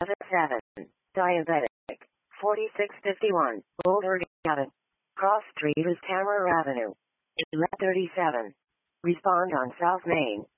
Diabetic. 4651. Old Ergata. Cross Street is Tamara Avenue. 1137. Respond on South Main.